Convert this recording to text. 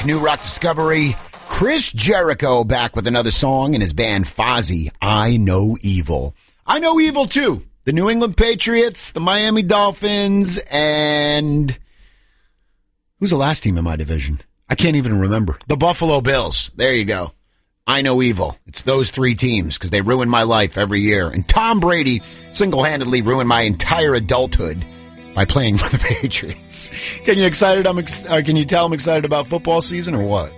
New Rock Discovery. Chris Jericho back with another song in his band Fozzy, I Know Evil. I know evil, too. The New England Patriots, the Miami Dolphins, and who's the last team in my division? I can't even remember. The Buffalo Bills. There you go. I know evil. It's those three teams because they ruin my life every year. And Tom Brady single-handedly ruined my entire adulthood by playing for the Patriots. Can you tell I'm excited about football season or what?